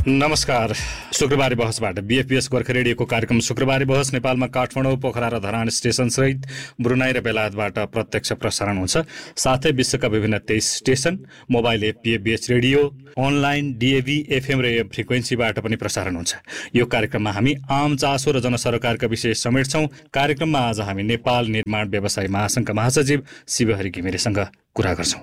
नमस्कार। शुक्रबारे बहसबाट बीएफपीएस गोर्खा रेडियोको कार्यक्रम शुक्रबारे बहस नेपालमा काठमाडौँ, पोखरा र धरान स्टेशन सहित ब्रुनाई र बेलायतबाट प्रत्यक्ष प्रसारण हुन्छ। साथै विश्वका विभिन्न 23 station, mobile app बीएफपीएस radio, online DAV, FM र एम फ्रिक्वेन्सीबाट पनि प्रसारण हुन्छ। यो कार्यक्रममा हामी आम चासो र जनसरोकारका विषय समेट्छौँ। कार्यक्रममा आज हामी नेपाल निर्माण व्यवसाय महासंघका महासचिव शिवहरि घिमिरेसँग कुरा गर्छौँ।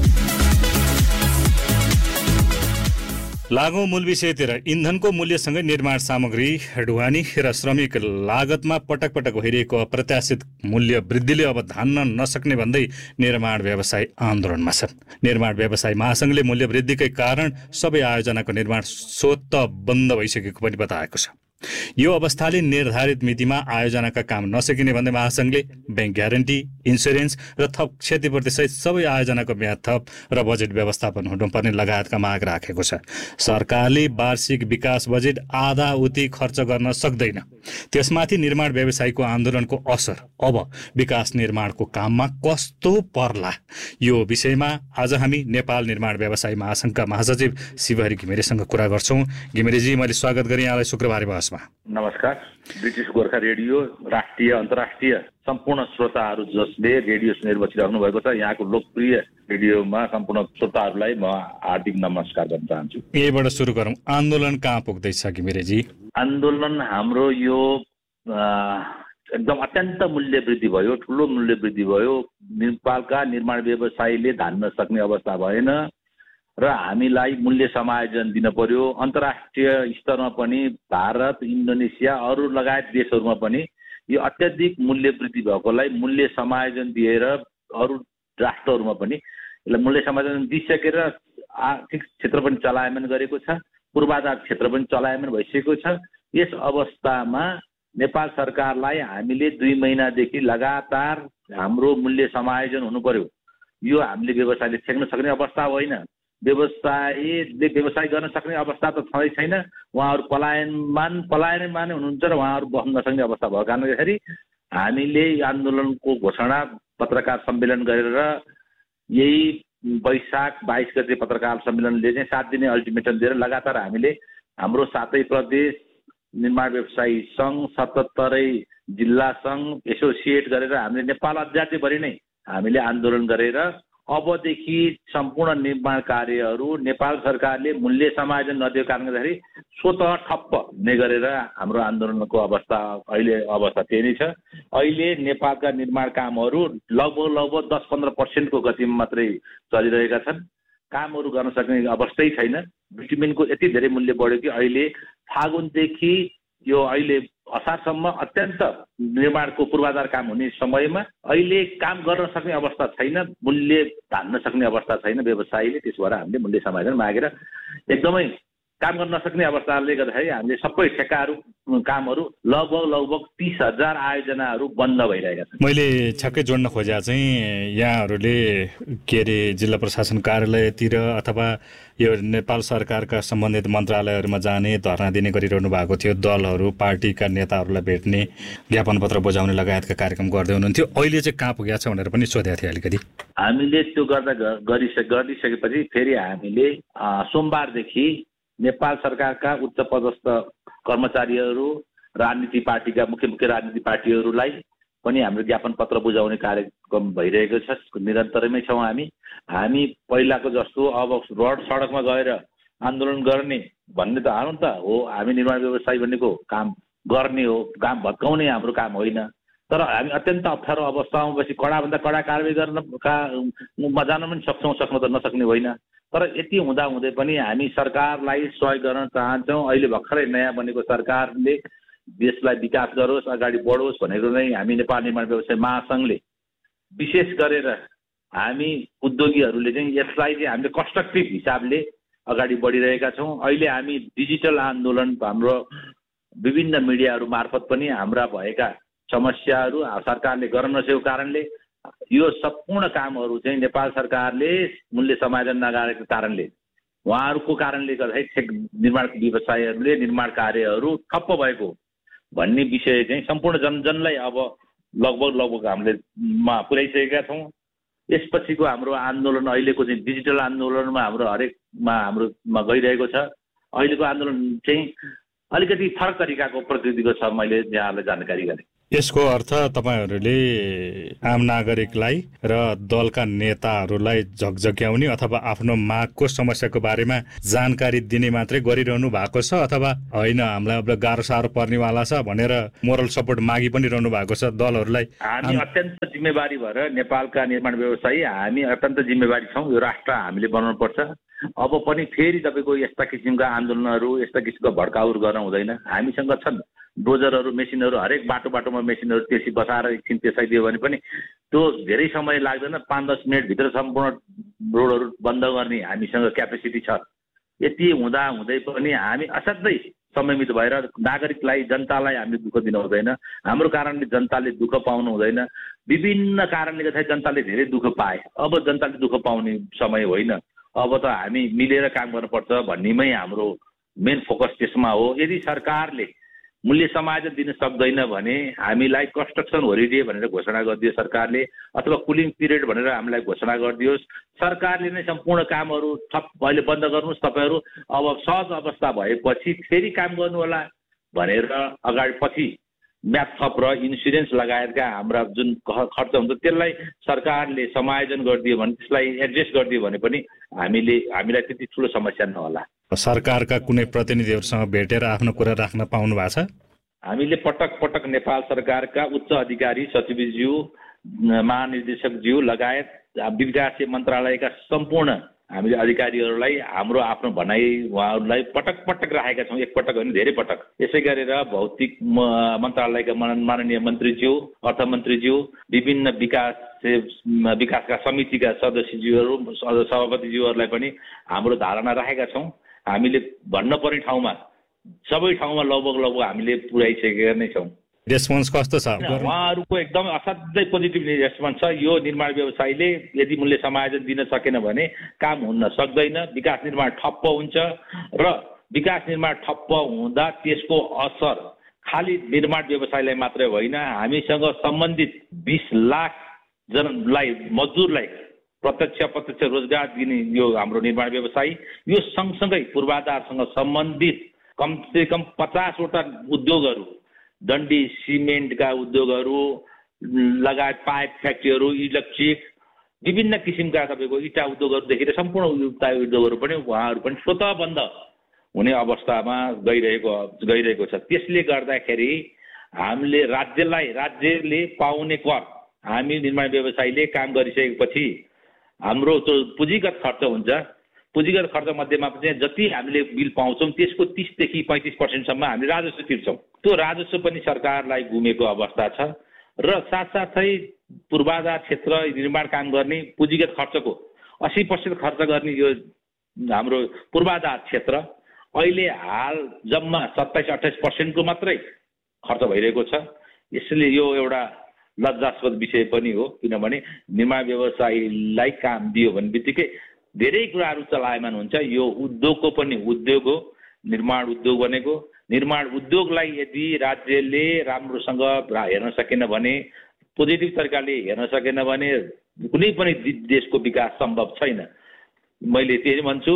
लागौं मूल विषयतिर। इन्धनको मूल्यसँगै निर्माण सामग्री, ढुवानी र श्रमिक लागतमा पटक पटक भइरहेको अप्रत्याशित मूल्य वृद्धिले अब धान्न नसक्ने भन्दै निर्माण व्यवसाय आन्दोलनमा छन्। निर्माण व्यवसाय महासंघले मूल्य वृद्धिकै कारण सबै आयोजनाको निर्माण स्वत बन्द भइसकेको पनि बताएको छ। यो अवस्थाले निर्धारित मितिमा आयोजनाका काम नसकिने भन्दै महासंघले बैंक ग्यारेन्टी, इन्सुरेन्स र थप क्षतिपूर्ति सहित सबै आयोजनाको म्याद थप र बजेट व्यवस्थापन हुनुपर्ने लगायतका माग राखेको छ। सरकारले वार्षिक विकास बजेट आधा उति खर्च गर्न सक्दैन। त्यसमाथि निर्माण व्यवसायको आन्दोलनको असर अब विकास निर्माणको काममा कस्तो पर्ला, यो विषयमा आज हामी नेपाल निर्माण व्यवसाय महासंघका महासचिव शिवहरि घिमिरेसँग कुरा गर्छौँ। घिमिरेजी, मैले स्वागत गरेँ यहाँलाई शुक्रबारे बहसमा। नमस्कार। ब्रिटिस गोर्खा रेडियो राष्ट्रिय अन्तर्राष्ट्रिय सम्पूर्ण श्रोताहरू जसले रेडियो सुनेर बसिराख्नु भएको छ, यहाँको लोकप्रिय रेडियोमा सम्पूर्ण श्रोताहरूलाई म हार्दिक नमस्कार गर्न चाहन्छु। यहीबाट सुरु गरौँ। आन्दोलन कहाँ पुग्दैछ घिमिरेजी? आन्दोलन हाम्रो यो एकदम अत्यन्त मूल्य वृद्धि भयो, ठुलो मूल्य वृद्धि भयो। नेपालका निर्माण व्यवसायीले धान्न सक्ने अवस्था भएन र हामीलाई मूल्य समायोजन दिन पर्यो। अन्तर्राष्ट्रिय स्तरमा पनि भारत, इन्डोनेसिया, अरू लगायत देशहरूमा पनि यो अत्याधिक मूल्य वृद्धि भएकोलाई मूल्य समायोजन दिएर अरू राष्ट्रहरूमा पनि यसलाई मूल्य समायोजन दिइसकेर आर्थिक क्षेत्र पनि चलायमान गरेको छ, पूर्वाधार क्षेत्र पनि चलायमान भइसकेको छ। यस अवस्थामा नेपाल सरकारलाई हामीले 2 महिनादेखि लगातार हाम्रो मूल्य समायोजन हुनु पर्यो। यो हामीले व्यवसायले छेक्न सक्ने अवस्था होइन। व्यवसायले व्यवसाय गर्न सक्ने अवस्था त छँदै छैन। उहाँहरू पलायनमा नै हुनुहुन्छ र उहाँहरू बस्न नसक्ने अवस्था भएको कारणले गर्दाखेरि हामीले आन्दोलनको घोषणा पत्रकार सम्मेलन गरेर यही वैशाख 22 गते पत्रकार सम्मेलनले चाहिँ 7 दिने अल्टिमेटम दिएर लगातार हामीले हाम्रो 7 प्रदेश निर्माण व्यवसायी सङ्घ, 77 जिल्ला सङ्घ एसोसिएट गरेर हामीले नेपाल राज्यभरि नै हामीले आन्दोलन गरेर अबदेखि सम्पूर्ण निर्माण कार्यहरू नेपाल सरकारले मूल्य समायोजन नदिएको कारणले गर्दाखेरि स्वतः ठप्प हुने गरेर हाम्रो आन्दोलनको अवस्था अहिले अवस्था त्यही नै छ। अहिले नेपालका निर्माण कामहरू लगभग 10-15% को गतिमा मात्रै चलिरहेका छन्। कामहरू गर्न सक्ने अवस्थै छैन। बिटुमिनको यति धेरै मूल्य बढ्यो कि अहिले फागुनदेखि यो अहिले असारसम्म अत्यन्त निर्माणको पूर्वाधार काम हुने समयमा अहिले काम गर्न सक्ने अवस्था छैन, मूल्य धान्न सक्ने अवस्था छैन व्यवसायीले। त्यस भएर हामीले मूल्य समायोजन मागेर एकदमै काम गर्न नसक्ने अवस्थाले गर्दाखेरि हामीले सबै ठेक्काहरू कामहरू लगभग 30,000 आयोजनाहरू बन्द भइरहेका छन्। मैले छक्कै जोड्न खोजेको चाहिँ यहाँहरूले के अरे जिल्ला प्रशासन कार्यालयतिर अथवा यो नेपाल सरकारका सम्बन्धित मन्त्रालयहरूमा जाने, धरना दिने गरिरहनु भएको थियो। दलहरू, पार्टीका नेताहरूलाई भेट्ने, ज्ञापन पत्र बुझाउने लगायतका कार्यक्रम गर्दै हुनुहुन्थ्यो। अहिले चाहिँ कहाँ पुगेको छ भनेर पनि सोधेको थिएँ अलिकति। हामीले त्यो गरिसकेपछि फेरि हामीले सोमबारदेखि नेपाल सरकारका उच्च पदस्थ कर्मचारीहरू, राजनीति पार्टीका मुख्य राजनीति पार्टीहरूलाई पनि हाम्रो ज्ञापन पत्र बुझाउने कार्यक्रम भइरहेको छ। निरन्तरमै छौँ हामी पहिलाको जस्तो अब रोड सडकमा गएर आन्दोलन गर्ने भन्ने त हो। हामी निर्माण व्यवसाय भनेको काम गर्ने हो, काम भत्काउने हाम्रो काम होइन। तर हामी अत्यन्त अप्ठ्यारो अवस्थामा बसी कडाभन्दा कडा कारवाही गर्न जान पनि सक्छौँ, सक्नु त नसक्ने होइन। तर यति हुँदै पनि हामी सरकारलाई सहयोग गर्न चाहन्छौँ। अहिले भर्खरै नयाँ बनेको सरकारले देशलाई विकास गरोस्, अगाडि बढोस् भनेको नै हामी नेपाल निर्माण व्यवसाय महासंघले विशेष गरेर हामी उद्योगीहरूले चाहिँ यसलाई चाहिँ हामीले कन्स्ट्रक्टिभ हिसाबले अगाडि बढिरहेका छौँ। अहिले हामी डिजिटल आन्दोलन हाम्रो विभिन्न मिडियाहरू मार्फत पनि हाम्रा भएका समस्याहरू सरकारले गर्न नसकेको कारणले यो सम्पूर्ण कामहरू चाहिँ नेपाल सरकारले मूल्य समायोजन नगरेको कारणले उहाँहरूको कारणले गर्दाखेरि निर्माण व्यवसायीहरूले निर्माण कार्यहरू ठप्प भएको भन्ने विषय चाहिँ सम्पूर्ण जनजनलाई अब लगभग हामीले पुर्याइसकेका छौँ। यसपछिको हाम्रो आन्दोलन अहिलेको चाहिँ डिजिटल आन्दोलनमा हाम्रो हरेकमा हाम्रोमा गइरहेको छ। अहिलेको आन्दोलन चाहिँ अलिकति फरक तरिकाको प्रकृतिको छ, मैले यहाँलाई जानकारी गरेँ। यसको अर्थ तपाईहरूले आम नागरिकलाई र दलका नेताहरूलाई झकझक्याउने अथवा आफ्नो मागको समस्याको बारेमा जानकारी दिने मात्रै गरिरहनु भएको छ, अथवा होइन हामीलाई अब गाह्रो साह्रो पर्नेवाला छ भनेर मोरल सपोर्ट मागी पनि रहनु भएको छ दलहरूलाई? हामी अत्यन्त जिम्मेवारी भएर नेपालका निर्माण व्यवसायी हामी अत्यन्त जिम्मेवारी छौँ। यो राष्ट्र हामीले बनाउनु पर्छ। अब पनि फेरि तपाईँको यस्ता किसिमका आन्दोलनहरू, यस्ता किसिमका भड्काउहरू गर्न हुँदैन। हामीसँग छन् डोजरहरू, मेसिनहरू, हरेक बाटोमा मेसिनहरू त्यसै बसाएर एकछिन त्यसै दियो भने पनि त्यो धेरै समय लाग्दैन। 5-10 मिनटभित्र सम्पूर्ण रोडहरू बन्द गर्ने हामीसँग क्यापेसिटी छ। यति हुँदै पनि हामी असाध्यै समयमित भएर नागरिकलाई, जनतालाई हामीले दुःख दिन हुँदैन। हाम्रो कारणले जनताले दुःख पाउनु हुँदैन। विभिन्न कारणले गर्दा जनताले धेरै दुःख पाए। अब जनताले दुःख पाउने समय होइन। अब त हामी मिलेर काम गर्नुपर्छ भन्नेमै हाम्रो मेन फोकस त्यसमा हो। यदि सरकारले मूल्य समायोजन दिन सक्दैन भने हामीलाई कन्स्ट्रक्सन होलिडे भनेर घोषणा गरिदियो सरकारले, अथवा कुलिङ पिरियड भनेर हामीलाई घोषणा गरिदियोस्। सरकारले नै सम्पूर्ण कामहरू ठप अहिले बन्द गर्नुहोस्, तपाईँहरू अब सहज अवस्था भएपछि फेरि काम गर्नु होला भनेर अगाडि पछि म्याथ थप र इन्सुरेन्स लगायतका हाम्रा जुन खर्च हुन्छ त्यसलाई सरकारले समायोजन गरिदियो भने, त्यसलाई एडजस्ट गरिदियो भने पनि हामीलाई त्यति ठुलो समस्या नहोला। सरकारका कुनै प्रतिनिधिहरूसँग भेटेर आफ्नो कुरा राख्न पाउनु भएको छ? हामीले पटक नेपाल सरकारका उच्च अधिकारी, सचिवज्यू, महानिर्देशकज्यू लगायत विकास मन्त्रालयका सम्पूर्ण हामीले अधिकारीहरूलाई हाम्रो आफ्नो भनाइ उहाँहरूलाई पटक राखेका छौँ। एकपटक होइन, धेरै पटक। यसै गरेर भौतिक मन्त्रालयका माननीय मन्त्रीज्यू, अर्थमन्त्रीज्यू, विभिन्न विकासका समितिका सदस्यज्यूहरू, सभापतिज्यूहरूलाई पनि हाम्रो धारणा राखेका छौँ। हामीले भन्न पर्ने ठाउँमा सबै ठाउँमा लगभग हामीले पुर्याइसकेका नै छौँ। रेस्पोन्स कस्तो छ? उहाँहरूको एकदम असाध्यै पोजिटिभ रेस्पोन्स छ। यो निर्माण व्यवसायीले यदि मूल्य समायोजन दिन सकेन भने काम हुन सक्दैन, विकास निर्माण ठप्प हुन्छ र विकास निर्माण ठप्प हुँदा त्यसको असर खालि निर्माण व्यवसायीलाई मात्रै होइन, हामीसँग सम्बन्धित 20 लाख जनलाई, मजदुरलाई प्रत्यक्ष रोजगार दिने यो हाम्रो निर्माण व्यवसायी, यो सँगसँगै पूर्वाधारसँग सम्बन्धित कमसेकम 50 वटा उद्योगहरू, डन्डी सिमेन्टका उद्योगहरू लगायत पाइप फ्याक्ट्रीहरू, इलेक्ट्रिक, विभिन्न किसिमका तपाईँको इटा उद्योगहरूदेखि सम्पूर्ण उद्योगहरू पनि उहाँहरू पनि स्वतः बन्द हुने अवस्थामा गइरहेको छ। त्यसले गर्दाखेरि हामीले राज्यले पाउने कर, हामी निर्माण व्यवसायीले काम गरिसकेपछि हाम्रो त्यो पुँजीगत खर्च हुन्छ। पुँजीगत खर्च मध्येमा चाहिँ जति हामीले बिल पाउँछौँ त्यसको 30 देखि 35% हामीले राजस्व तिर्छौँ। त्यो राजस्व पनि सरकारलाई गुमेको अवस्था छ र साथसाथै पूर्वाधार क्षेत्र निर्माण काम गर्ने पुँजीगत खर्चको 80% खर्च गर्ने यो हाम्रो पूर्वाधार क्षेत्र अहिले हाल जम्मा 27-28% मात्रै खर्च भइरहेको छ। यसले यो एउटा लज्जास्पद विषय पनि हो, किनभने निर्माण व्यवसायीलाई काम दियो भने बित्तिकै धेरै कुराहरू चलायमान हुन्छ। यो उद्योगको पनि उद्योग हो, निर्माण उद्योग बनेको। निर्माण उद्योगलाई यदि राज्यले राम्रोसँग हेर्न सकेन भने, पोजिटिभ तरिकाले हेर्न सकेन भने कुनै पनि देशको विकास सम्भव छैन। मैले त्यही भन्छु।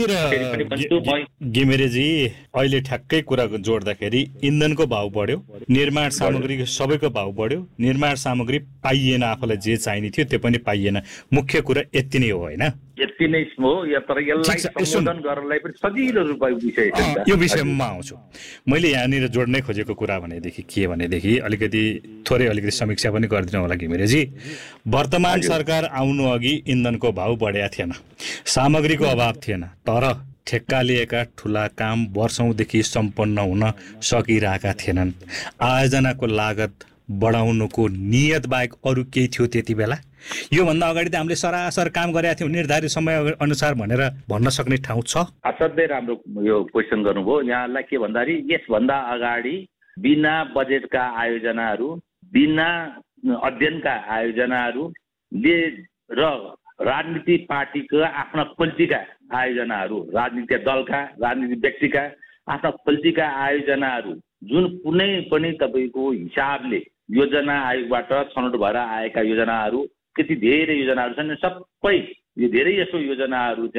यहाँनिर घिमिरेजी अहिले ठ्याक्कै कुरा जोड्दाखेरि इन्धनको भाउ बढ्यो, निर्माण सामग्रीको सबैको भाउ बढ्यो, निर्माण सामग्री पाइएन, आफूलाई जे चाहिने थियो त्यो पनि पाइएन। मुख्य कुरा यति नै हो होइन? यति नै हो। तर यसलाई सम्बोधन गर्नलाई पनि सजिलो विषय छ। यो विषयमा म आउँछु। मैले यहाँनिर जोड्नै खोजेको कुरा भनेदेखि के भनेदेखि अलिकति समीक्षा पनि गरिदिनु होला घिमिरेजी। वर्तमान सरकार आउनु अघि इन्धनको भाउ बढेको थिएन, सामग्रीको अभाव थिएन, तर ठेक्का लिएका ठुला काम वर्षौंदेखि सम्पन्न हुन सकिरहेका थिएनन्। आयोजनाको लागत बढाउनुको नियत बाहेक अरू केही थियो त्यति बेला? योभन्दा अगाडि त हामीले सरासर काम गरेका थियौँ निर्धारित समय अनुसार भनेर भन्न सक्ने ठाउँ छ? असाध्यै राम्रो यो क्वेसन गर्नुभयो। यहाँलाई के भन्दाखेरि यसभन्दा अगाडि बिना बजेटका आयोजनाहरू, बिना अध्ययनका आयोजनाहरूले र राजनीतिक पार्टीका आफ्ना पोलिटिका आयोजनाहरू, राजनीतिक दलका, राजनीतिक व्यक्तिका आफ्ना पोलिटिका आयोजनाहरू जुन कुनै पनि तपाईँको हिसाबले योजना आयोगबाट छनौट भएर आएका योजनाहरू, कति धेरै योजनाहरू छन्, सबै यो धेरै जसो योजनाहरू चाहिँ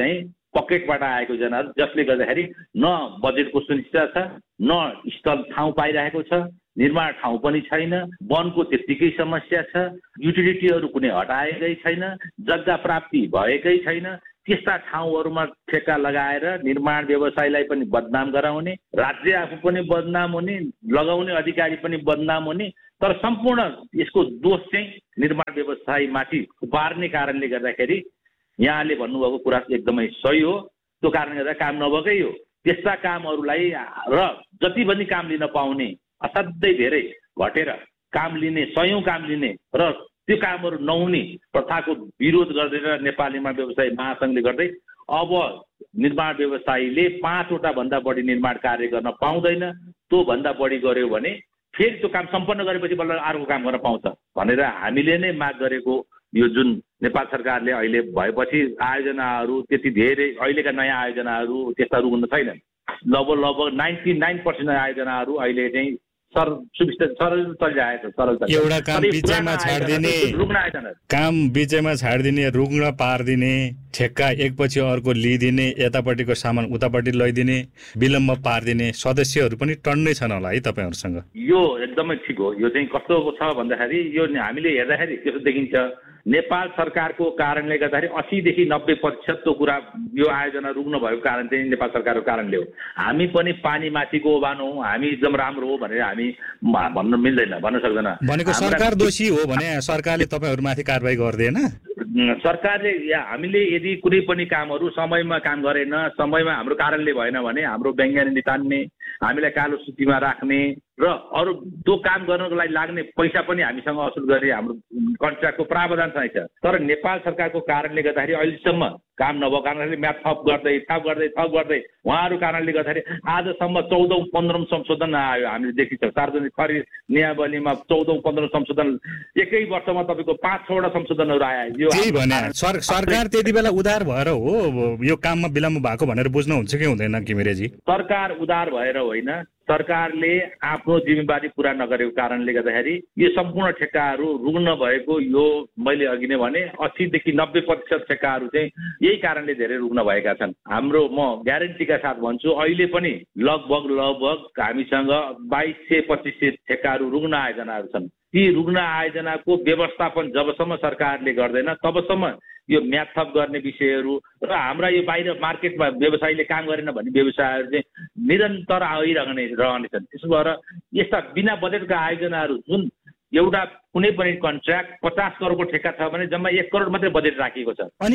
पकेटबाट आएको योजनाहरू जसले गर्दाखेरि न बजेटको सुनिश्चितता छ, न स्थल ठाउँ पाइरहेको छ, निर्माण ठाउँ पनि छैन, वनको त्यत्तिकै समस्या छ, युटिलिटीहरू कुनै हटाएकै छैन, जग्गा प्राप्ति भएकै छैन। त्यस्ता ठाउँहरूमा ठेक्का लगाएर निर्माण व्यवसायलाई पनि बदनाम गराउने, राज्य आफू पनि बदनाम हुने, लगाउने अधिकारी पनि बदनाम हुने। तर सम्पूर्ण यसको दोष चाहिँ निर्माण व्यवसायमाथि पार्ने कारणले गर्दाखेरि यहाँले भन्नुभएको कुरा एकदमै सही हो। त्यो कारणले गर्दा काम नभएकै हो। त्यस्ता कामहरूलाई र जति पनि काम लिन पाउने असाध्यै धेरै घटेर काम लिने, सयौं काम लिने र त्यो कामहरू नहुने प्रथाको विरोध गर्दै नेपाल निर्माण व्यवसायी महासङ्घले गर्दै अब निर्माण व्यवसायीले 5 वटा भन्दा बढी निर्माण कार्य गर्न पाउँदैन। त्यो भन्दा बढी गर्यो भने फेरि त्यो काम सम्पन्न गरेपछि बल्ल अर्को काम गर्न पाउँछ भनेर हामीले नै माग गरेको यो जुन नेपाल सरकारले अहिले भएपछि आयोजनाहरू त्यति धेरै अहिलेका नयाँ आयोजनाहरू त्यस्ता रुग्न छैनन्। लगभग 99% आयोजनाहरू अहिले चाहिँ सरल चलिरहेको छ। एउटा काम बिचैमा छाडिदिने, काम बिचैमा छाडिदिने, रुग्न पारिदिने, ठेक्का एकपछि अर्को लिइदिने, यतापट्टिको सामान उतापट्टि लैदिने, विलम्ब पारिदिने सदस्यहरू पनि टन्नै छन् होला है तपाईँहरूसँग। यो एकदमै ठिक हो। यो चाहिँ कस्तो छ भन्दाखेरि यो हामीले हेर्दाखेरि त्यसो देखिन्छ नेपाल सरकारको कारणले गर्दाखेरि 80 देखि 90% तो कुरा यो आयोजना रुग्न भएको कारण चाहिँ नेपाल सरकारको कारणले हो। हामी पनि पानी माथिको ओभान हौ, हामी एकदम राम्रो हो भनेर हामी भन्न मिल्दैन, भन्न सक्दैन। भनेको सरकार दोषी हो भने सरकारले तपाईहरुमाथि कारबाही गर्दैन? सरकारले हामीले यदि कुनै पनि कामहरू समयमा काम गरेन, समयमा हाम्रो कारणले भएन भने हाम्रो व्यङ्ग्यानी तान्ने, हामीलाई कालो सूचीमा राख्ने र अरू त्यो काम गर्नको लागि लाग्ने पैसा पनि हामीसँग असुल गर्ने हाम्रो कन्ट्र्याक्टको प्रावधान चाहिँ छ। तर नेपाल सरकारको कारणले गर्दाखेरि अहिलेसम्म काम नभएको कारणले म्याथ थप गर्दै उहाँहरू कारणले गर्दाखेरि आजसम्म 14औं 15औं संशोधन आयो। हामीले देखिन्छ सार्वजनिक खरिद नियमावलीमा 14औं 15औं संशोधन एकै वर्षमा तपाईँको 5-6 वटा संशोधनहरू आयो। त्यही भने सरकार त्यति बेला उदार भएर हो यो काममा विलम्ब भएको भनेर बुझ्नुहुन्छ कि हुँदैन घिमिरेजी? सरकार उदार भएर होइन, सरकारले आफ्नो जिम्मेवारी पूरा नगरेको कारणले गर्दाखेरि यो सम्पूर्ण ठेक्काहरू रुग्न भएको यो मैले अघि नै भने 80 देखि 90% ठेक्काहरू चाहिँ यही कारणले धेरै रुग्न भएका छन्। हाम्रो म ग्यारेन्टीका साथ भन्छु अहिले पनि लगभग हामीसँग 2200-2500 ठेक्काहरू रुग्न आयोजनाहरू छन्। ती रुग्न आयोजनाको व्यवस्थापन जबसम्म सरकारले गर्दैन तबसम्म यो म्याथ थप गर्ने विषयहरू र हाम्रा यो बाहिर मार्केटमा व्यवसायीले काम गरेन भन्ने व्यवसायहरू चाहिँ निरन्तर रहनेछन्। त्यसो भएर यस्ता बिना बजेटका आयोजनाहरू जुन एउटा कुनै पनि कन्ट्र्याक्ट 50 करोडको ठेक्का छ भने जम्मा 1 करोड मात्रै बजेट राखिएको छ। अनि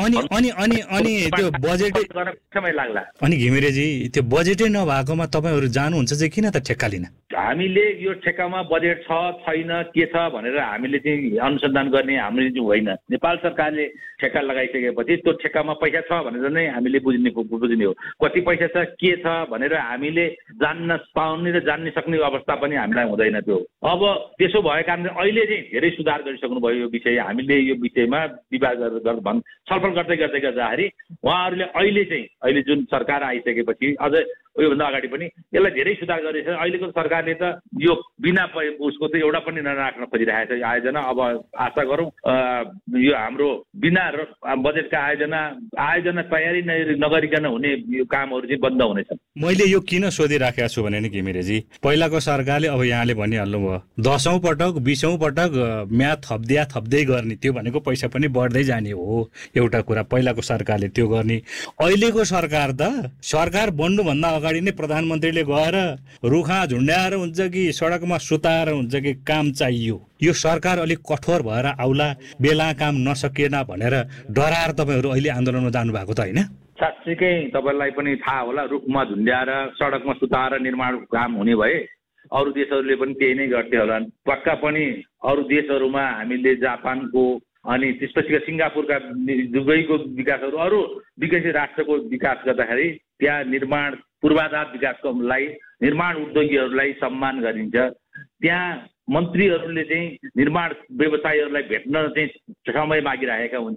त्यो बजेटै गर्न समय लाग्ला। अनि घिमिरेजी त्यो बजेटै नभएकोमा तपाईहरु जानुहुन्छ चाहिँ किन त ठेक्का लिन? हामीले यो ठेक्कामा बजेट छ छैन के छ भनेर हामीले चाहिँ अनुसन्धान गर्ने हामीले चाहिँ होइन। नेपाल सरकारले ठेक्का लगाइसकेपछि त्यो ठेक्कामा पैसा छ भनेर नै हामीले बुझ्ने हो। कति पैसा छ के छ भनेर हामीले जान्न पाउने र जान्न सक्ने अवस्था पनि हामीलाई हुँदैन। त्यो अब त्यसो भए कारणले अहिले चाहिँ धेरै सुधार गरिसक्नु भयो यो विषय। हामीले यो विषयमा विवाद छलफल गर्दै गर्दाखेरि उहाँहरूले अहिले जुन सरकार आइसकेपछि अझ योभन्दा अगाडि पनि यसलाई धेरै सुधार गरिरहेछ। अहिलेको सरकारले त यो बिना उसको त एउटा पनि नराख्न खोजिरहेको छ आयोजना। अब आशा गरौँ यो हाम्रो बिना बजेटका आयोजना तयारी नगरिकन हुने यो कामहरू चाहिँ बन्द हुनेछन्। मैले यो किन सोधिराखेको छु भने नि घिमिरेजी, पहिलाको सरकारले अब यहाँले भनिहाल्नु भयो 10औं पटक 20औं पटक म्याथ थप्दै गर्ने, त्यो भनेको पैसा पनि बढ्दै जाने हो। एउटा कुरा पहिलाको सरकारले त्यो गर्ने। अहिलेको सरकार त सरकार बन्नुभन्दा अगाडि नै प्रधानमन्त्रीले गएर रुखा झुन्ड्याएर हुन्छ कि सडकमा सुताएर हुन्छ कि काम चाहियो, यो सरकार अलिक कठोर भएर आउला, बेला काम नसकिएन भनेर डराएर तपाईहरु अहिले आन्दोलनमा जानु भएको त होइन? साँच्चीकै तपाईलाई पनि थाहा होला, रुखमा झुन्ड्याएर सडकमा सुताएर निर्माण काम हुने भए अरू देशहरूले पनि त्यही नै गर्थे होला। पक्का पनि अरू देशहरूमा हामीले जापानको अनि त्यसपछि सिङ्गापुरका दुबईको विकासहरू अरू विकसित राष्ट्रको विकास गर्दाखेरि त्यहाँ निर्माण पूर्वाधार विकासकोलाई निर्माण उद्योगीहरूलाई सम्मान गरिन्छ। त्यहाँ मन्त्रीहरूले चाहिँ निर्माण व्यवसायीहरूलाई भेट्न चाहिँ समय मागिरहेका हुन्छन्।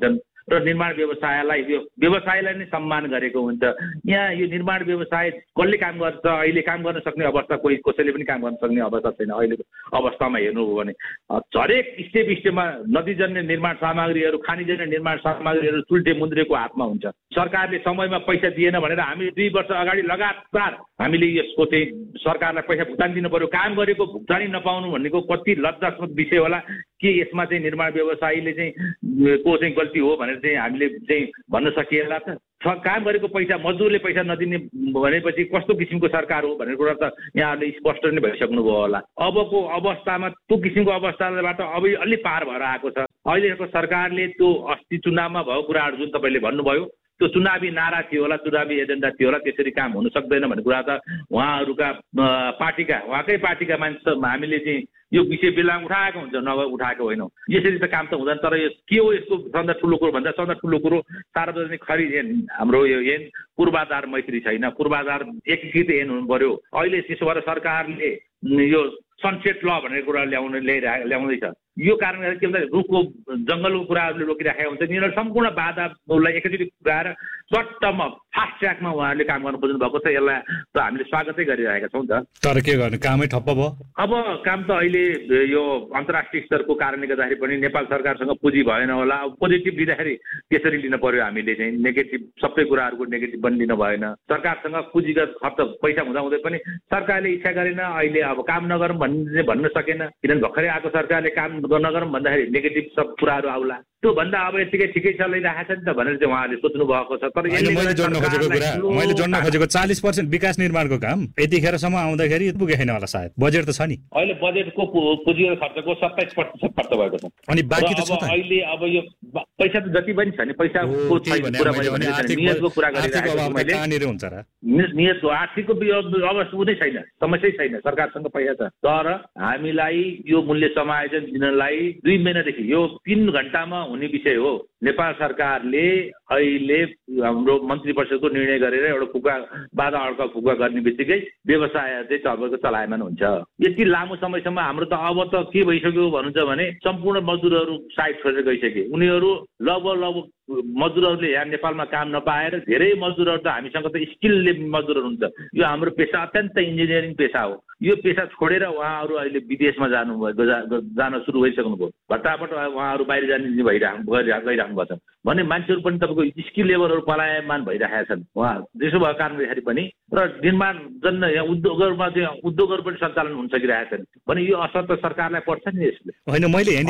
र निर्माण व्यवसायलाई यो व्यवसायलाई नै सम्मान गरेको हुन्छ। यहाँ यो निर्माण व्यवसाय कसले काम गर्छ, अहिले काम गर्न सक्ने अवस्था कसैले पनि काम गर्न सक्ने अवस्था छैन। अहिलेको अवस्थामा हेर्नु हो भने हरेक स्टेपमा नदीजन्य निर्माण सामग्रीहरू, खानीजन्य निर्माण सामग्रीहरू चुल्टे मुन्द्रेको हातमा हुन्छ। सरकारले समयमा पैसा दिएन भनेर हामी 2 वर्ष अगाडि लगातार हामीले यसको चाहिँ सरकारलाई पैसा भुक्तानी दिनु पर्यो। काम गरेको भुक्तानी नपाउनु भनेको कति लज्जास्पद विषय होला। के यसमा चाहिँ निर्माण व्यवसायीले चाहिँ को चाहिँ गल्ती हो भनेर चाहिँ हामीले चाहिँ भन्न सकिएला त? काम गरेको पैसा, मजदुरले पैसा नदिने भनेपछि कस्तो किसिमको सरकार हो भनेर कुरा त यहाँहरूले स्पष्ट नै भइसक्नुभयो होला। अबको अवस्थामा त्यो किसिमको अवस्थाबाट अब अलि पार भएर आएको छ। अहिलेको सरकारले त्यो अस्ति चुनावमा भएको कुराहरू जुन तपाईँले भन्नुभयो त्यो चुनावी नारा थियो होला, चुनावी एजेन्डा थियो होला, त्यसरी काम हुन सक्दैन भन्ने कुरा त उहाँकै पार्टीका मान्छे हामीले चाहिँ यो विषय बेला उठाएको हुन्छ, नभए उठाएको होइनौँ। यसरी त काम त हुँदैन। तर के हो यसको सबभन्दा ठुलो कुरो भन्दा सबभन्दा ठुलो कुरो सार्वजनिक खरिद ऐन, हाम्रो यो ऐन पूर्वाधार मैत्री छैन। पूर्वाधार एकीकृत ऐन हुनु पर्यो। अहिले त्यसो भएर सरकारले यो सनसेट ल भनेर कुरा ल्याउँदैछ। यो कारणले के भन्छ, रुखको जङ्गलको कुराहरूले रोकिराखेका हुन्छ। यिनीहरू सम्पूर्ण बाधालाई एकैचोटि पुऱ्याएर चट्टमा फास्ट ट्र्याकमा उहाँहरूले काम गर्न खोज्नु भएको छ। यसलाई त हामीले स्वागतै गरिरहेका छौँ त। तर के गर्ने, कामै ठप्प भयो। अब काम त अहिले यो अन्तर्राष्ट्रिय स्तरको कारणले गर्दाखेरि पनि नेपाल सरकारसँग पुँजी भएन होला। अब पोजिटिभ लिँदाखेरि त्यसरी लिन पर्यो हामीले चाहिँ। नेगेटिभ सबै कुराहरूको नेगेटिभ पनि लिनु भएन। सरकारसँग पुँजीगत खर्च पैसा हुँदाहुँदै पनि सरकारले इच्छा गरेन। अहिले अब काम नगरौँ भन्न सकेन, किनभने भर्खरै आएको सरकारले काम नगरौँ भन्दाखेरि नेगेटिभ सब कुराहरू आउला। त्यो भन्दा अब यतिकै ठिकै चलिरहेको छ नि त भनेर चाहिँ उहाँले सोच्नु भएको छ। तर मैले जोड्न खोजेको 40% विकास निर्माणको काम यतिखेरसम्म आउँदाखेरि पुगेन होला सायद। बजेट त छ नि, अहिले बजेटको पुँजीगत खर्चको 27% खर्च भएको छ। अनि बाँकी त छ त। अहिले अब यो पैसा त जति पनि छ नि, पैसाको नियतको कुरा गरिरहेको मैले। हुन्छ र नियतको आर्थिकको अवस्था हुँदै छैन, समस्यै छैन, सरकारसँग पैसा छ। तर हामीलाई यो मूल्य समायोजन दिनलाई 2 महिनादेखि यो 3 घण्टामा हुने विषय हो। नेपाल सरकारले अहिले हाम्रो मन्त्री परिषदको निर्णय गरेर एउटा बाधा अड्का फुका गर्ने बित्तिकै व्यवसाय चाहिँ तपाईँको चलायमान हुन्छ। यति लामो समयसम्म हाम्रो त अब त के भइसक्यो भन्नुहुन्छ भने सम्पूर्ण मजदुरहरू साइड छोडेर गइसके। उनीहरू लगभग मजदुरहरूले यहाँ नेपालमा काम नपाएर धेरै मजदुरहरू त हामीसँग त स्किलले मजदुरहरू हुन्छ। यो हाम्रो पेसा अत्यन्त इन्जिनियरिङ पेसा हो। यो पेसा छोडेर उहाँहरू अहिले विदेशमा जान सुरु भइसक्नुभयो। भट्टाभट उहाँहरू बाहिर जाने गइराख्नु भएको छ भने मान्छेहरू पनि तपाईँको स्किल लेभलहरू पलायमान भइरहेका छन्। उहाँ त्यसो भएको कारणले पनि र निर्माण जन्य यहाँ उद्योगहरूमा चाहिँ उद्योगहरू पनि सञ्चालन हुन सकिरहेका छन् भने यो असर त सरकारलाई पर्छ नि। यसले होइन,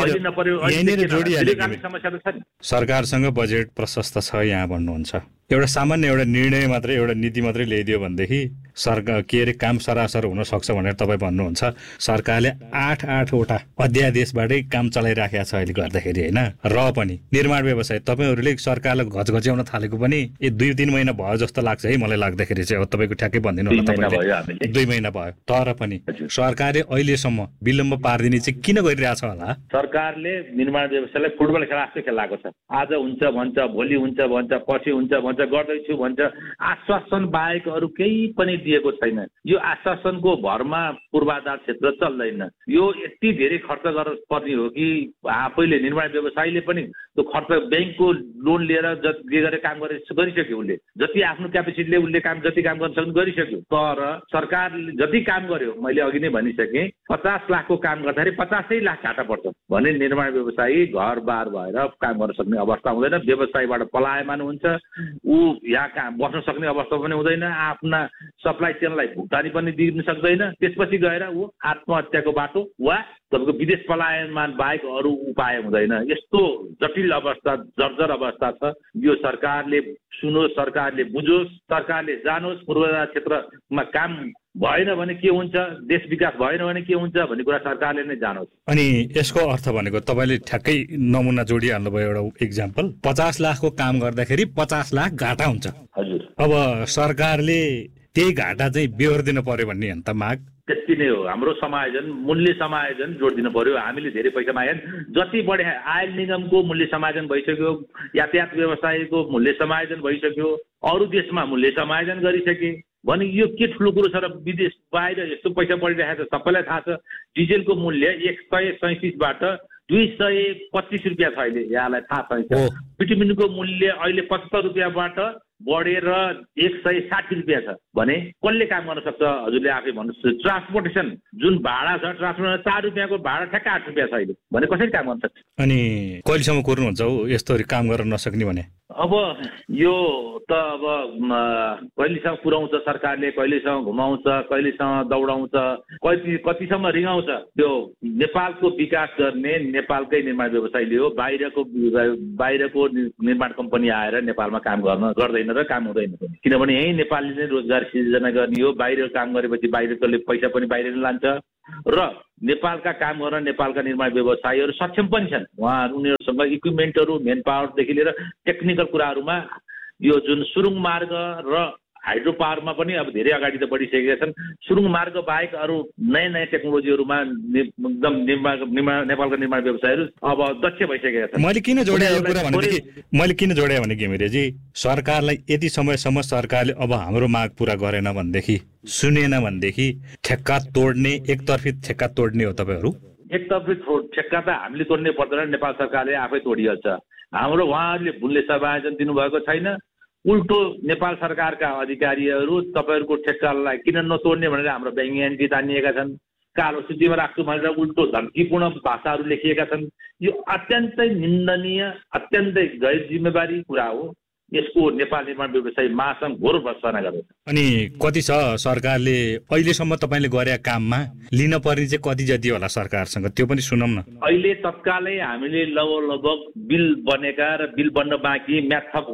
मैले समस्या त छ नि। सरकारसँग बजेट प्रशस्त छ यहाँ भन्नुहुन्छ। एउटा सामान्य एउटा निर्णय मात्रै, एउटा नीति मात्रै ल्याइदियो भनेदेखि सरकार के अरे काम सरासर हुन सक्छ भनेर तपाईँ भन्नुहुन्छ। सरकारले 8वटा अध्यादेशबाटै काम चलाइराखेको छ अहिले गर्दाखेरि होइन। र पनि निर्माण व्यवसाय तपाईँहरूले सरकारलाई घचघच्याउन थालेको पनि 2-3 महिना भयो जस्तो लाग्छ है मलाई लाग्दाखेरि चाहिँ। अब तपाईँको ठ्याक्कै भनिदिनु होला तपाईँले। 2 महिना भयो तर पनि सरकारले अहिलेसम्म विलम्ब पारिदिने चाहिँ किन गरिरहेछ होला? सरकारले निर्माण व्यवसायलाई फुटबल खेला जस्तो खेलाएको छ। आज हुन्छ भन्छ, भोलि हुन्छ भन्छ, पछि हुन्छ भन्छ, गर्दैछु भन्छ। आश्वासन बाहेक अरू केही पनि दिएको छैन। यो आश्वासनको भरमा पूर्वाधार क्षेत्र चल्दैन। यो यति धेरै खर्च गर्न पर्ने हो कि आफैले निर्माण व्यवसायीले पनि त्यो खर्च ब्याङ्कको लोन लिएर जे गरे काम गरिसक्यो। उसले जति आफ्नो क्यापेसिटीले उसले जति काम गर्न सक्नु गरिसक्यो। तर सरकारले जति काम गर्यो, मैले अघि नै भनिसकेँ, 50 लाखको काम गर्दाखेरि 50 लाख घाटा पर्छ भने निर्माण व्यवसायी घरबार भएर काम गर्न सक्ने अवस्था हुँदैन। व्यवसायबाट पलायमान हुन्छ। ऊ यहाँ बस्न सक्ने अवस्था पनि हुँदैन। आफ्ना सप्लाई चेनलाई भुक्तानी पनि दिन सक्दैन। त्यसपछि गएर ऊ आत्महत्याको बाटो वा तपाईँको विदेश पलायमान बाहेक अरू उपाय हुँदैन। यस्तो जटिल अवस्था, जर्जर अवस्था छ। यो सरकारले सुनोस्, सरकारले बुझोस्, सरकारले जानोस्। पूर्वाधार क्षेत्रमा काम भएन भने के हुन्छ, देश विकास भएन भने के हुन्छ भन्ने कुरा सरकारले नै जानोस्। अनि यसको अर्थ भनेको तपाईँले ठ्याक्कै नमुना जोडिहाल्नुभयो एउटा इक्जाम्पल। 50 लाखको काम गर्दाखेरि 50 लाख घाटा हुन्छ। हजुर, अब सरकारले त्यही घाटा चाहिँ बेहोर्दिन पर्यो भन्ने अन्त माग त्यति नै हो। हाम्रो समायोजन, मूल्य समायोजन जोडिदिनु पर्यो। हामीले धेरै पैसा मागेन। जति बढे आयल निगमको मूल्य समायोजन भइसक्यो, यातायात व्यवसायको मूल्य समायोजन भइसक्यो, अरू देशमा मूल्य समायोजन गरिसके भने यो के ठुलो कुरो छ र? विदेश बाहिर यस्तो पैसा बढिरहेको छ, सबैलाई थाहा छ। डिजेलको मूल्य 137 बाट 225 रुपियाँ छ अहिले। यहाँलाई थाहा छ बिटुमिनको मूल्य अहिले 75 रुपियाँबाट बढेर 160 रुपियाँ छ भने कसले काम गर्न सक्छ? हजुरले आफै भन्नुहोस्। ट्रान्सपोर्टेसन जुन भाडा छ, ट्रान्सपोर्टेसन 4 रुपियाँको भाडा ठ्याक्क 8 रुपियाँ छ अहिले भने कसरी काम गर्न सक्छ? अनि कहिलेसम्म कुर्नुहुन्छ हौ यस्तो काम गर्न नसक्ने भने? अब यो त अब कहिलेसम्म पुर्याउँछ सरकारले, कहिलेसम्म घुमाउँछ, कहिलेसम्म दौडाउँछ, कतिसम्म रिङाउँछ। त्यो नेपालको विकास गर्ने नेपालकै निर्माण व्यवसायले हो। बाहिरको निर्माण कम्पनी आएर नेपालमा काम गर्दैन र काम हुँदैन पनि। किनभने यही नेपालले नै रोजगार सिर्जना गर्ने हो। बाहिर काम गरेपछि बाहिरकोले पैसा पनि बाहिर लान्छ र नेपालका काम गर्न नेपालका निर्माण व्यवसायीहरू सक्षम पनि छन्। उनीहरूसँग इक्विपमेन्टहरू, मेन पावरदेखि लिएर टेक्निकल कुराहरूमा यो जुन सुरुङ मार्ग र हाइड्रो पावरमा पनि अब धेरै अगाडि त बढिसकेका छन्। सुरुङ मार्ग बाहेक अरू नयाँ टेक्नोलोजीहरूमा एकदम नेपालका निर्माण व्यवसायहरू अब दक्ष भइसकेका छन्। मैले किन जोडे भने घिमिरेजी, सरकारलाई यति समयसम्म सरकारले अब हाम्रो माग पूरा गरेन भनेदेखि, सुनेन भनेदेखि ठेक्का तोड्ने, एकतर्फी ठेक्का तोड्ने हो तपाईहरू? एकतर्फी ठेक्का त हामीले तोड्नै पर्दैन, नेपाल सरकारले आफै तोडिहाल्छ। हाम्रो उहाँहरूले मूल्य समायोजन दिनुभएको छैन। उल्टो नेपाल सरकारका अधिकारीहरू तपाईँहरूको ठेक्कालाई किन नतोड्ने भनेर हाम्रो ब्याङ्क एन्ट्री तानिएका छन्, कालो सूचीमा राख्छु भनेर उल्टो धम्कीपूर्ण भाषाहरू लेखिएका छन्। यो अत्यन्तै निन्दनीय, अत्यन्तै गैर जिम्मेवारी कुरा हो। यसको नेपाल निर्माण व्यवसायी महासङ्घ घोर भर्त्सना गर्दछ। अनि कति छ सरकारले अहिलेसम्म तपाईँले गरेका काममा लिन पर्ने चाहिँ कति जति होला सरकारसँग, त्यो पनि सुनौँ न। अहिले तत्कालै हामीले लगभग बिल बनेका र बिल बन्न बाँकी, म्याथप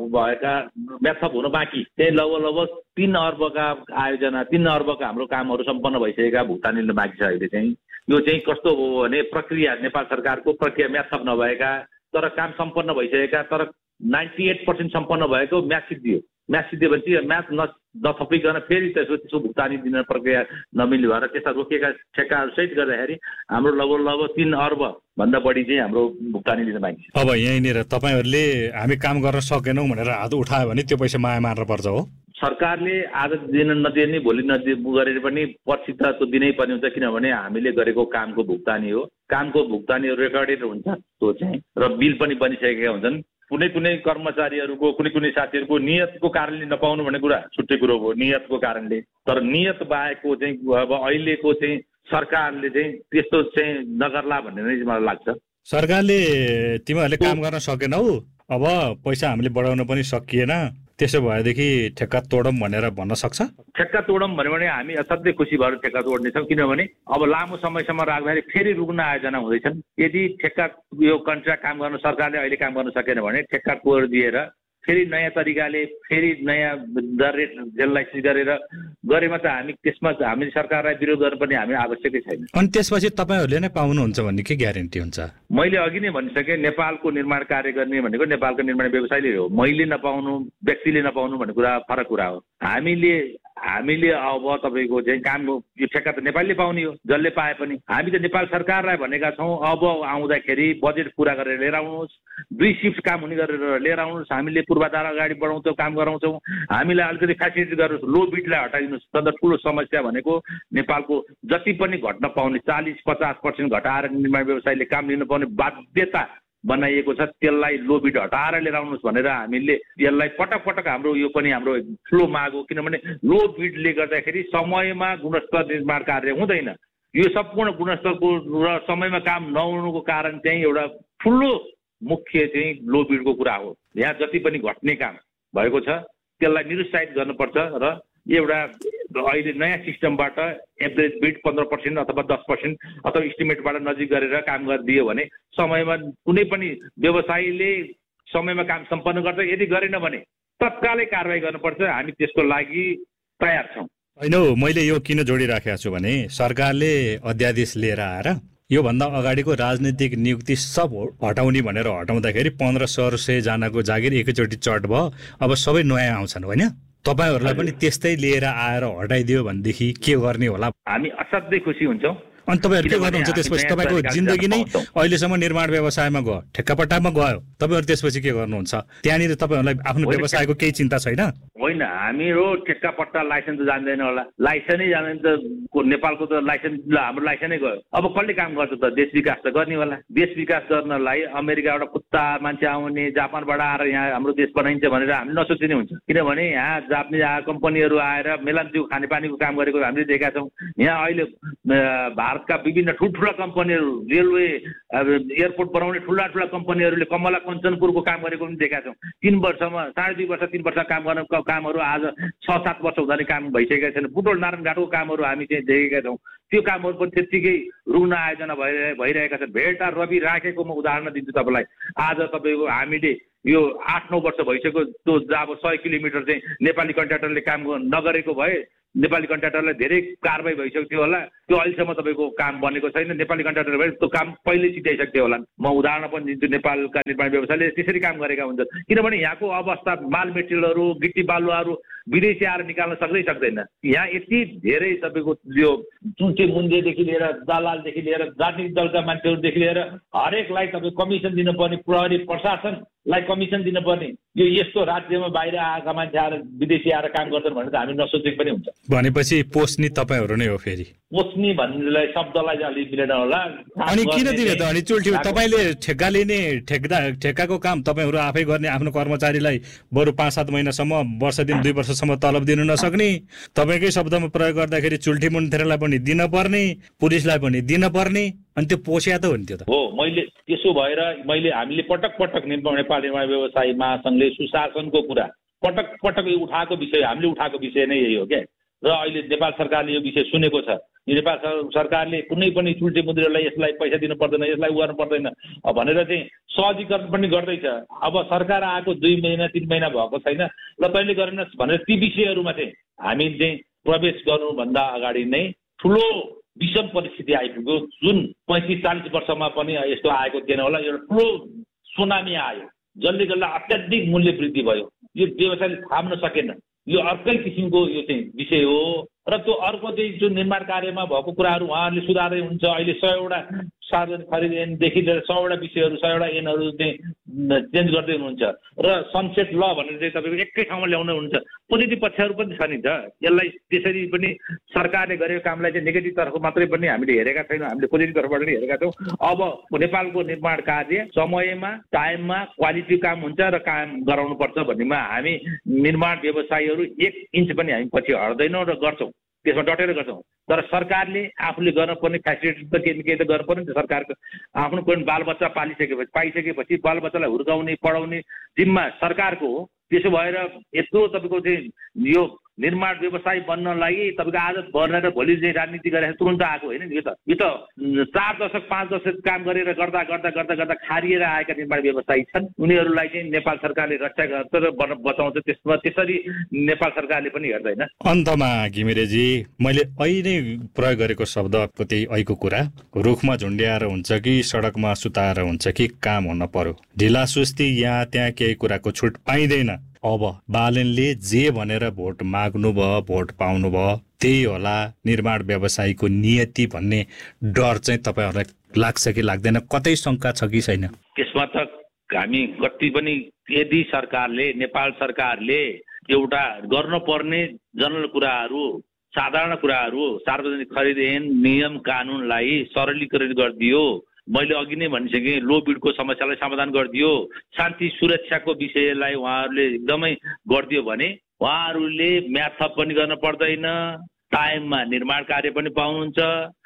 हुन बाँकी त्यही लगभग 3 अर्बका आयोजना, 3 अर्बका हाम्रो कामहरू सम्पन्न भइसकेका, भुक्तानी लिन बाँकी छ। अहिले चाहिँ यो चाहिँ कस्तो हो भने प्रक्रिया, नेपाल सरकारको प्रक्रिया म्याथप नभएका तर काम सम्पन्न भइसकेका, तर 98% सम्पन्न भएको म्याथ सिद्धियो। म्याथ सिद्धिएपछि म्याथ नथपिकन फेरि त्यसको भुक्तानी दिन प्रक्रिया नमिल्ने भएर त्यस्ता रोकिएका ठेक्काहरू सहित गर्दाखेरि हाम्रो लगभग 3 अर्ब भन्दा बढी चाहिँ हाम्रो भुक्तानी लिन बाँकी छ। अब यहीँनिर तपाईँहरूले हामी काम गर्न सकेनौँ भनेर हात उठायो भने त्यो पैसा माया मार्न पर्छ हो? सरकारले आज दिन नदिने, भोलि गरेर पनि पछि त त्यो दिनै पर्ने हुन्छ। किनभने हामीले गरेको कामको भुक्तानी हो। कामको भुक्तानीहरू रेकर्डेड हुन्छ त्यो चाहिँ, र बिल पनि बनिसकेका हुन्छन्। कुनै कर्मचारीहरूको, कुनै साथीहरूको नियतको कारणले नपाउनु भन्ने कुरा छुट्टै कुरो हो, नियतको कारणले। तर नियत बाहेकको चाहिँ अब अहिलेको चाहिँ सरकारले चाहिँ त्यस्तो चाहिँ नगर्ला भन्ने नै मलाई लाग्छ। सरकारले तिमीहरूले काम गर्न सकेनौ, अब पैसा हामीले बढाउन पनि सकिएन, त्यसो भएदेखि ठेक्का तोडौँ भनेर भन्न सक्छ? ठेक्का तोडौँ भन्यो भने हामी असाध्यै खुसी भएर ठेक्का तोड्नेछौँ। किनभने अब लामो समयसम्म राख्दाखेरि फेरि रुग्न आयोजना हुँदैछन्। यदि ठेक्का यो कन्ट्र्याक्ट काम गर्न सरकारले अहिले काम गर्न सकेन भने ठेक्का तोडिदिएर फेरि नयाँ तरिकाले फेरि नयाँ दर रेट जेललाइसिस गरेमा त त्यसमा हामी सरकारलाई विरोध गर्नुपर्ने हामी आवश्यकै छैन। अनि त्यसपछि तपाईँहरूले नै पाउनुहुन्छ भन्ने के ग्यारेन्टी हुन्छ? मैले अघि नै भनिसकेँ, नेपालको निर्माण कार्य गर्ने भनेको नेपालको निर्माण व्यवसायले हो। मैले नपाउनु, व्यक्तिले नपाउनु भन्ने कुरा फरक कुरा हो। हामीले अब तपाईँको चाहिँ काम यो ठेक्का त नेपालले पाउने हो, जसले पाए पनि। हामी त नेपाल सरकारलाई भनेका छौँ अब आउँदाखेरि बजेट पुरा गरेर लिएर आउनुहोस्, 2 शिफ्ट काम हुने गरेर लिएर आउनुहोस्, हामीले पूर्वाधार अगाडि बढाउँछौँ, काम गराउँछौँ, हामीलाई अलिकति फेसिलिटी गर्नुहोस्, लो बिडलाई हटाइदिनुहोस्। सबभन्दा ठुलो समस्या भनेको नेपालको जति पनि घट्न पाउने 40-50% घटाएर निर्माण व्यवसायले काम लिन पाउने बाध्यता बनाइएको छ, त्यसलाई लो बिड हटाएर लिएर आउनुहोस् भनेर हामीले यसलाई पटक हाम्रो यो पनि हाम्रो ठुलो माग हो। किनभने लो बिडले गर्दाखेरि समयमा गुणस्तर निर्माण कार्य हुँदैन। यो सम्पूर्ण गुणस्तरको र समयमा काम नहुनुको कारण चाहिँ एउटा ठुलो मुख्य चाहिँ लो बिडको कुरा हो। यहाँ जति पनि घट्ने काम भएको छ त्यसलाई निरुत्साहित गर्नुपर्छ र एउटा अहिले नयाँ सिस्टमबाट एभरेज बिड 15% अथवा 10% अथवा इस्टिमेटबाट नजिक गरेर काम गरिदियो भने समयमा कुनै पनि व्यवसायीले समयमा काम सम्पन्न गर्छ। यदि गरेन भने तत्कालै कारवाही गर्नुपर्छ। हामी त्यसको लागि तयार छौँ। होइन, मैले यो किन जोडिराखेको छु भने सरकारले अध्यादेश लिएर आएर योभन्दा अगाडिको राजनीतिक नियुक्ति सब हटाउने भनेर हटाउँदाखेरि 1500 जनाको जागिर एकैचोटि चट भयो। अब सबै नयाँ आउँछन् होइन? तपाईँहरूलाई पनि त्यस्तै लिएर आएर हटाइदियो भनेदेखि के गर्ने होला? हामी असाध्यै खुसी हुन्छौँ। अनि तपाईँहरू के गर्नुहुन्छ त्यसपछि? तपाईँको जिन्दगी नै अहिलेसम्म निर्माण व्यवसायमा गयो, ठेक्कापट्टामा गयो, तपाईँहरू त्यसपछि के गर्नुहुन्छ? त्यहाँनिर तपाईँहरूलाई आफ्नो व्यवसायको केही चिन्ता छैन? होइन, हामीहरू ठेक्कापट्टा लाइसेन्स जान्दैन होला, लाइसेन्सै जान्दैन त नेपालको त लाइसेन्स, हाम्रो लाइसेन्सै गयो। अब कसले काम गर्छ त? देश विकास त गर्ने होला। देश विकास गर्नलाई अमेरिकाबाट कुत्ता मान्छे आउने, जापानबाट आएर यहाँ हाम्रो देश बनाइन्छ भनेर हामी नसोचिने हुन्छ। किनभने यहाँ जापानिज कम्पनीहरू आएर मेलान्चु खानेपानीको काम गरेको हामीले देखेका छौँ। यहाँ अहिले भारतका विभिन्न ठुल्ठुला कम्पनीहरू, रेलवे, एयरपोर्ट बनाउने ठुला ठुला कम्पनीहरूले कमला कञ्चनपुरको काम गरेको पनि देखेका छौँ। 3 वर्षमा 2.5 वर्ष 3 वर्ष काम गर्ने कामहरू आज 6-7 वर्ष हुँदा काम भइसकेका छैन। बुटोल नारायणघाटको कामहरू हामी चाहिँ देखेका छौँ। त्यो कामहरू पनि त्यत्तिकै रुग्न आयोजना भइरहेका छन्। भेटा रवि राखेको म उदाहरण दिन्छु तपाईँलाई। आज तपाईँको हामीले यो 8-9 वर्ष भइसक्यो, त्यो अब 100 किलोमिटर चाहिँ नेपाली कन्ट्र्याक्टरले काम नगरेको भए नेपाली कन्ट्र्याक्टरलाई धेरै कारबाही भइसक्थ्यो होला। त्यो अहिलेसम्म तपाईँको काम बनेको छैन। नेपाली कन्ट्र्याक्टर भए त्यो काम पहिले छिटाइसक्थ्यो होला। म उदाहरण पनि दिन्छु, नेपालका निर्माण व्यवसायले त्यसरी काम गरेका हुन्छन्। किनभने यहाँको अवस्था, माल मेटेरियलहरू, गिट्टी बालुवाहरू विदेशी आएर निकाल्न सक्दैन। यहाँ यति धेरै तपाईँको यो चुन्चे मुन्जेदेखि लिएर, दलालदेखि लिएर, राजनीतिक दलका मान्छेहरूदेखि लिएर हरेकलाई तपाईँ कमिसन दिनुपर्ने, प्रहरी प्रशासनलाई कमिसन दिनुपर्ने, यो यस्तो राज्यमा बाहिर आएका मान्छे आएर विदेशी आएर काम गर्छन् भनेर त हामी नसोचेको पनि हुन्छ। भनेपछि पोस्नी तपाईँहरू नै हो फेरि? पोस्नी भन्नेलाई शब्दलाई चाहिँ अलिक मिलेन होला। अनि किन दिने त? अनि चुल्ठी तपाईँले ठेक्का लिने, ठेक्काको काम तपाईँहरू आफै गर्ने, आफ्नो कर्मचारीलाई बरु 5-7 महिनासम्म, वर्ष दिन 2 वर्षसम्म तलब दिनु नसक्ने, तपाईँकै शब्दमा प्रयोग गर्दाखेरि चुल्ठी मुन्थेरलाई पनि दिन पर्ने, पुलिसलाई पनि दिन पर्ने, अनि त्यो पोस्या त हो नि त्यो त? हो, त्यसो भएर हामीले पटक नेपाल निर्माण व्यवसायी महासङ्घले सुशासनको कुरा पटक उठाएको विषय, हामीले उठाएको विषय नै यही हो क्या। र अहिले नेपाल सरकारले यो विषय सुनेको छ। नेपाल सरकारले कुनै पनि चुल्टे मुद्रालाई यसलाई पैसा दिनु पर्दैन, यसलाई गर्नु पर्दैन भनेर चाहिँ सहजीकरण पनि गर्दैछ। अब सरकार आएको 2 महिना 3 महिना भएको छैन, ल तैँले गरेनस् भनेर ती विषयहरूमा चाहिँ हामी चाहिँ प्रवेश गर्नुभन्दा अगाडि नै ठुलो विषम परिस्थिति आइपुग्यो, जुन 35-40 वर्षमा पनि यस्तो आएको थिएन होला। एउटा ठुलो सुनामी आयो, जसले गर्दा अत्याधिक मूल्य वृद्धि भयो। यो व्यवसायले थाम्न सकेन। यो अर्कै किसिमको यो चाहिँ विषय हो। र त्यो अर्को चाहिँ जुन निर्माण कार्यमा भएको कुराहरू उहाँहरूले सुधार्दै हुन्छ। अहिले 100वटा सार्वजनिक खरिद ऐनदेखि लिएर 100वटा विषयहरू, 100वटा ऐनहरू चाहिँ चेन्ज गर्दै हुनुहुन्छ। र सनसेट ल भनेर चाहिँ तपाईँको एकै ठाउँमा ल्याउनु हुन्छ। पोजिटिभ पक्षहरू पनि छ नि त। यसलाई त्यसरी पनि सरकारले गरेको कामलाई चाहिँ नेगेटिभ तर्फ मात्रै पनि हामीले हेरेका छैनौँ, हामीले पोजिटिभ तर्फबाट पनि हेरेका छौँ। अब नेपालको निर्माण कार्य समयमा, टाइममा, क्वालिटी काम हुन्छ र काम गराउनुपर्छ भन्नेमा हामी निर्माण व्यवसायीहरू 1 इन्च पनि हामी पछि हट्दैनौँ र गर्छौँ, त्यसमा डटेर गर्छौँ। तर सरकारले आफूले गर्नुपर्ने फेसिलिटी त केही त गर्नु पर्यो नि त। सरकारको आफ्नो पनि बालबच्चा पाइसकेपछि बालबच्चालाई हुर्काउने, पढाउने जिम्मा सरकारको हो। त्यसो भएर यत्रो तपाईँको चाहिँ यो निर्माण व्यवसाय बन्नलाई तपाईँको आदत बनेर भोलि चाहिँ राजनीति गरेर तुरन्त आएको होइन नि। यो त 4 दशक 5 दशक काम गरेर गर्दा खारिएर आएका निर्माण व्यवसायी छन्। उनीहरूलाई चाहिँ नेपाल सरकारले रक्षा गर्छ र बचाउँछ। त्यसरी नेपाल सरकारले पनि हेर्दैन। अन्तमा घिमिरेजी, मैले अहिले प्रयोग गरेको शब्द त्यही ऐको कुरा, रुखमा झुन्ड्याएर हुन्छ कि सडकमा सुताएर हुन्छ कि काम हुन पर्यो। ढिला सुस्ती यहाँ त्यहाँ केही कुराको छुट पाइँदैन। अब बालनले जे भनेर भोट माग्नु भयो, भोट पाउनु भयो, त्यही होला निर्माण व्यवसायीको नियति भन्ने डर चाहिँ तपाईँहरूलाई लाग्छ कि लाग्दैन? कतै शङ्का छ कि छैन? त्यसमा त हामी कति पनि, यदि सरकारले, नेपाल सरकारले एउटा गर्नुपर्ने जनरल कुराहरू, साधारण कुराहरू, सार्वजनिक खरिद ऐन नियम कानुनलाई सरलीकरण गरिदियो, मैले अघि नै भनिसकेँ, लो बिडको समस्यालाई समाधान गरिदियो, शान्ति सुरक्षाको विषयलाई उहाँहरूले एकदमै गरिदियो भने उहाँहरूले म्याथ थप पनि गर्न पर्दैन, टाइममा निर्माण कार्य पनि पाउनुहुन्छ,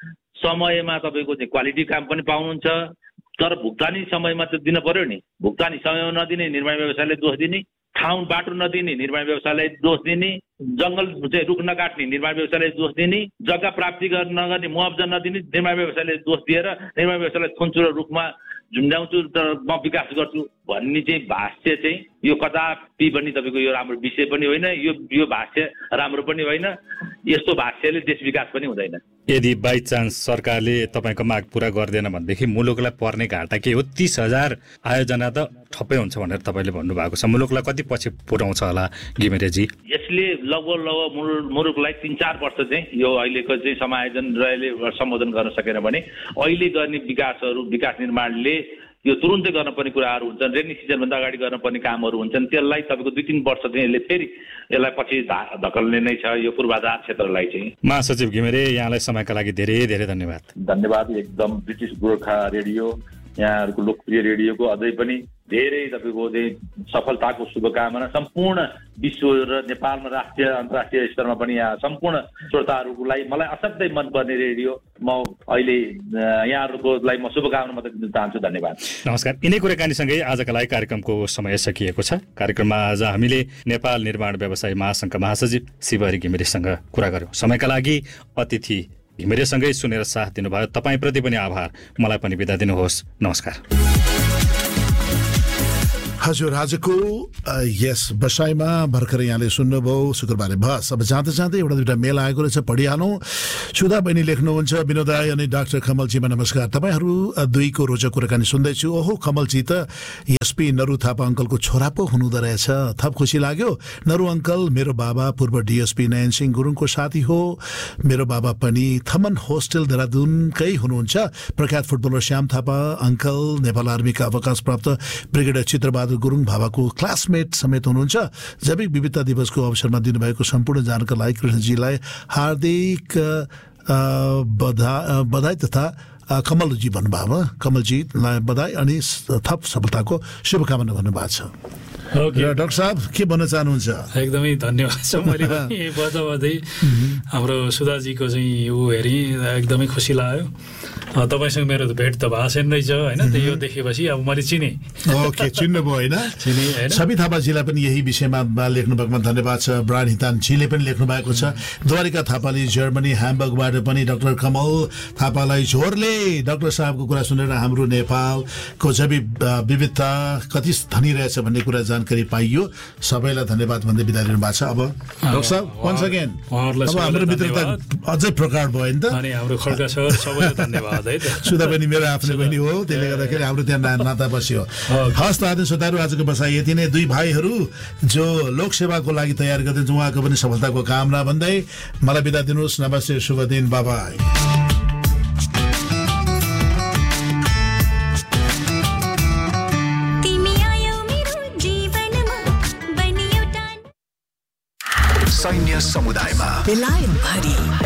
समयमा तपाईँको चाहिँ क्वालिटी काम पनि पाउनुहुन्छ। तर भुक्तानी समयमा त दिन पर्यो नि। भुक्तानी समयमा नदिने निर्माण व्यवसायले दोष दिने, ठाउँ बाटो नदिने निर्माण व्यवसायलाई दोष दिने, जङ्गल चाहिँ रुख नकाट्ने निर्माण व्यवसायलाई दोष दिने, जग्गा प्राप्ति नगर्ने, मुआवजा नदिने निर्माण व्यवसायले दोष दिएर निर्माण व्यवसायलाई थुन्छु र रुखमा झुन्ड्याउँछु र म विकास गर्छु भन्ने चाहिँ भाष्य चाहिँ यो कदापि पनि तपाईँको यो राम्रो विषय पनि होइन, यो भाष्य राम्रो पनि होइन। यस्तो भाष्यले देश विकास पनि हुँदैन। यदि बाई चान्स सरकारले तपाईँको माग पुरा गर्दैन भनेदेखि मुलुकलाई पर्ने घाटा के हो? 30,000 आयोजना त ठप्पै हुन्छ भनेर तपाईँले भन्नुभएको छ। मुलुकलाई कति पछि पुर्याउँछ होला घिमिरेजी? यसले लगभग मुलुकलाई 3-4 वर्ष चाहिँ यो अहिलेको चाहिँ समायोजन रले सम्बोधन गर्न सकेन भने अहिले गर्ने विकास निर्माणले यो तुरुन्तै गर्नुपर्ने कुराहरू हुन्छन्, रेनी सिजनभन्दा अगाडि गर्नुपर्ने कामहरू हुन्छन्, त्यसलाई तपाईँको 2-3 वर्ष चाहिँ यसले फेरि यसलाई पछि धकल्ने नै छ यो पूर्वाधार क्षेत्रलाई चाहिँ। महासचिव घिमिरे, यहाँलाई समयका लागि धेरै धेरै धन्यवाद। धन्यवाद। एकदम ब्रिटिस गोर्खा रेडियो, यहाँहरूको लोकप्रिय रेडियोको अझै पनि धेरै तपाईँको चाहिँ सफलताको शुभकामना सम्पूर्ण विश्व र नेपालमा राष्ट्रिय अन्तर्राष्ट्रिय स्तरमा पनि यहाँ सम्पूर्ण श्रोताहरूलाई मलाई असाध्यै मनपर्ने रेडियो म अहिले यहाँहरूलाई म शुभकामना मात्र दिन चाहन्छु। धन्यवाद। नमस्कार। यिनै कुराकानीसँगै आजका लागि कार्यक्रमको समय सकिएको छ। कार्यक्रममा आज हामीले नेपाल निर्माण व्यवसायी महासङ्घका महासचिव शिवहरि घिमिरेसँग कुरा गर्यौँ। समयका लागि अतिथि घिमिरेसँगै सुनेर साथ दिनुभयो, तपाईँप्रति पनि आभार। मलाई पनि बिदा दिनुहोस्। नमस्कार। हजुर, आजको यस बसाइमा भर्खर यहाँले सुन्नुभयो शुक्रबारे बस। अब जाँदा जाँदै एउटा दुईवटा मेल आएको रहेछ, पढिहालौँ। सुधा बहिनी लेख्नुहुन्छ, विनोद राई अनि डाक्टर कमलजीमा नमस्कार। तपाईँहरू दुईको रोचक कुराकानी सुन्दैछु। ओहो, कमलजी त एसपी नरु थापा अङ्कलको छोरा पो हुनुहुँदो रहेछ। थप खुसी लाग्यो। नरु अङ्कल मेरो बाबा पूर्व डिएसपी नयन सिंह गुरुङको साथी हो। मेरो बाबा पनि थमन होस्टेल देहरादुनकै हुनुहुन्छ। प्रख्यात फुटबलर श्याम थापा अङ्कल नेपाल आर्मीका अवकाशप्राप्त ब्रिगेडियर चित्रबहादुर गुरुङ बाबाको क्लासमेट समेत हुनुहुन्छ। जैविक विविधता दिवसको अवसरमा दिनुभएको सम्पूर्ण जानका लागि कृष्णजीलाई हार्दिक बधाई तथा कमलजी भन्नुभयो। कमलजीलाई बधाई अनि थप सफलताको शुभकामना भन्नुभएको छ। डाक्टर साहब के भन्न चाहनुहुन्छ? एकदमै धन्यवाद छ। मैले पनि बधाई हाम्रो सुधाजीको चाहिँ ऊ हेरी एकदमै खुसी लाग्यो। तपाईँसँग मेरो भेट त भाषण नै छ होइन, यो देखेपछि अब मैले चिने। ओके, चिन्नुभयो होइन? छवि थापाजीलाई पनि यही विषयमा लेख्नु भएकोमा धन्यवाद छ। ब्रायन हितानजीले पनि लेख्नु भएको छ। द्वारिका थापाले जर्मनी ह्याम्बर्गबाट पनि डाक्टर कमल थापालाई झोरले डाक्टर साहबको कुरा सुनेर हाम्रो नेपालको जैविक विविधता कति धनी रहेछ भन्ने कुरा जानकारी पाइयो। सबैलाई धन्यवाद भन्दै बिदा दिनु भएको छ। अब डाक्टर साहब वन्स अगेन अब हाम्रो मित्रता अझै प्रगाढ भयो नि त। अनि हाम्रो खड्का सर सबैलाई धन्यवाद है। सुधा पनि मेरो आफ्नै बहिनी हो, त्यसले गर्दाखेरि हाम्रो त्यहाँ नाता बस्यो। हस् त आदि श्रोताहरू, आजको बसाइ यति नै। दुई भाइहरू जो लोकसेवाको लागि तयार गर्दै उहाँको पनि सफलताको कामना भन्दै मलाई बिदा दिनुहोस्। नमस्ते, शुभ दिन, बाई बाई। सैन्य समुदायमा बेलायत भरि